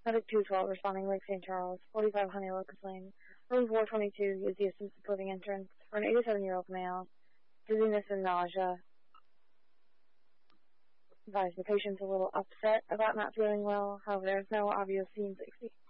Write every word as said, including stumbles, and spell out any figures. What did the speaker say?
Medic two twelve responding Lake Saint Charles, forty-five Honey Locust Lane. Room four twenty-two is the assisted living entrance for an eighty-seven-year-old male. Dizziness and nausea. Advise the patient's a little upset about not feeling well. However, there's no obvious scene safety.